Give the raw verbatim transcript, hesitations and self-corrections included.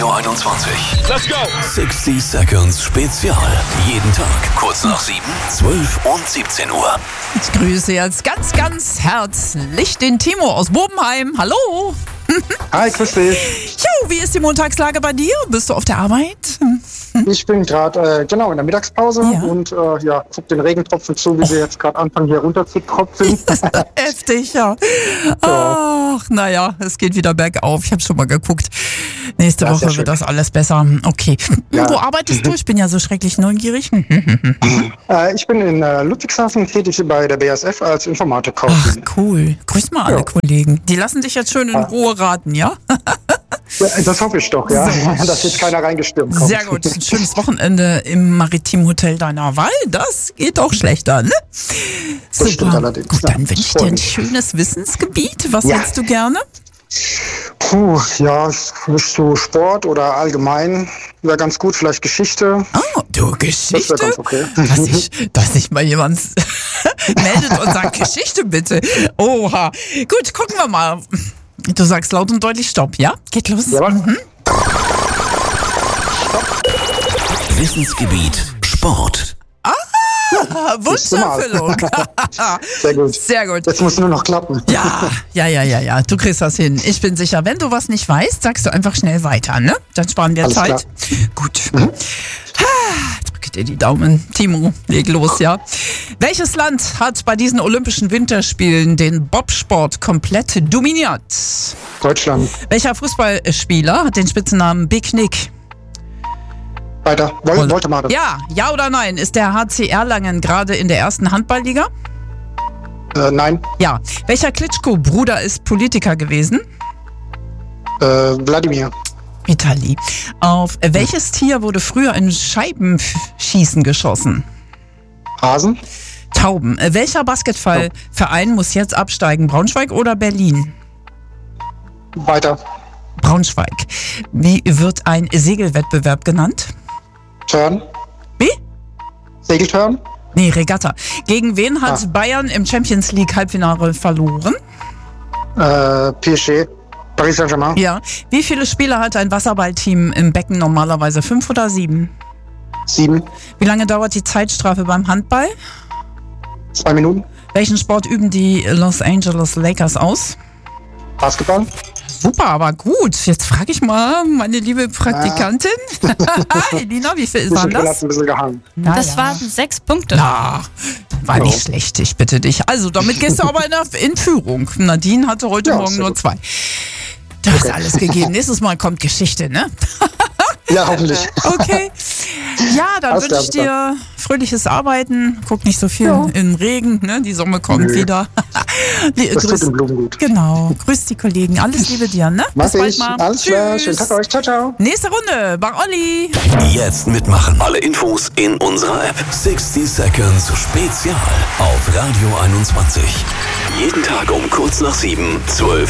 Radio einundzwanzig. Let's go! sechzig Seconds Spezial. Jeden Tag kurz nach sieben, zwölf und siebzehn Uhr. Ich grüße jetzt ganz, ganz herzlich den Timo aus Bobenheim. Hallo! Hi, grüß dich. Jo, wie ist die Montagslage bei dir? Bist du auf der Arbeit? Ich bin gerade äh, genau in der Mittagspause Ja. und äh, ja, guck den Regentropfen zu, wie sie jetzt gerade anfangen hier runter zu tropfen. Heftig, ja. Ach, naja, es geht wieder bergauf. Ich habe schon mal geguckt. Nächste Ja, sehr Woche schön. wird das alles besser. Okay. Ja. Wo arbeitest du? Ich bin ja so schrecklich neugierig. äh, ich bin in äh, Ludwigshafen tätig bei der B A S F als Ach, Informatikkaufmann. cool. Grüß mal alle Ja. Kollegen. Die lassen dich jetzt schön in Ruhe raten, ja? Ja, das hoffe ich doch, ja, dass jetzt keiner reingestürmt kommt. Sehr gut. Ein schönes Wochenende im Maritimen Hotel deiner Wahl. Das geht auch schlechter, ne? Das stimmt allerdings, Gut, ja. dann wünsche ich dir ein schönes Wissensgebiet. Was Ja. hättest du gerne? Puh, ja, nicht so Sport oder allgemein wäre ganz gut, vielleicht Geschichte. Oh, du Geschichte? Das wäre ganz okay. Dass sich dass sich mal jemand meldet und sagt, Geschichte bitte. Oha. Gut, gucken wir mal. Du sagst laut und deutlich Stopp, ja? Geht los. Jawohl. Mhm. Wissensgebiet Sport. Ah, Wunscherfüllung. Sehr gut. Sehr gut. Jetzt muss nur noch klappen. Ja, ja, ja, ja, ja. Du kriegst das hin. Ich bin sicher. Wenn du was nicht weißt, sagst du einfach schnell weiter, ne? Dann sparen wir Alles Zeit. klar. Gut. Ah, drücke dir die Daumen. Timo, leg los, ja. Welches Land hat bei diesen Olympischen Winterspielen den Bobsport komplett dominiert? Deutschland. Welcher Fußballspieler hat den Spitznamen Big Nick? Weiter. Woll, wollte mal. Ja, ja oder nein? Ist der H C Erlangen gerade in der ersten Handballliga? Äh, nein. Ja. Welcher Klitschko-Bruder ist Politiker gewesen? Äh, Wladimir. Vitali. Auf welches Tier wurde früher in Scheibenschießen geschossen? Hasen. Tauben. Welcher Basketballverein muss jetzt absteigen? Braunschweig oder Berlin? Weiter. Braunschweig. Wie wird ein Segelwettbewerb genannt? Turn. Wie? Segelturn. Nee, Regatta. Gegen wen hat Ah. Bayern im Champions League Halbfinale verloren? Äh, P S G. Paris Saint-Germain. Ja. Wie viele Spieler hat ein Wasserballteam im Becken normalerweise? Fünf oder sieben? Sieben. Wie lange dauert die Zeitstrafe beim Handball? Zwei Minuten. Welchen Sport üben die Los Angeles Lakers aus? Basketball. Super, aber gut. Jetzt frage ich mal meine liebe Praktikantin. Elina, wie viel Bisschen waren drin das? hat's ein bisschen gehangen. Na Das ja. waren sechs Punkte. Na, war Ja. nicht schlecht, ich bitte dich. Also, damit gehst du aber in, der, in Führung. Nadine hatte heute Ja, Morgen sehr nur gut. zwei. Du hast alles gegeben. Nächstes Mal kommt Geschichte, ne? Ja, hoffentlich. Okay. Ja, dann Alles wünsche ich klar, dir fröhliches Arbeiten. Guck nicht so viel Ja. im Regen, ne? Die Sonne kommt Nö. wieder. Die- Das tut grüß- den Blumen gut. Genau. Grüß die Kollegen. Alles Liebe dir, ne? Mach Bis bald ich. mal. Alles klar. Tschüss. Schönen Tag euch. Ciao, ciao. Nächste Runde bei Olli. Jetzt mitmachen. Alle Infos in unserer App. sechzig Seconds Spezial auf Radio einundzwanzig. Jeden Tag um kurz nach sieben, zwölf